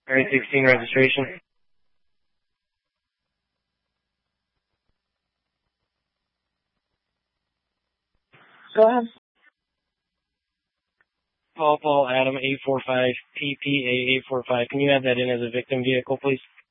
Area 16 registration. Go ahead. Paul Adam 845 PPA 845. Can you add that in as a victim vehicle, please?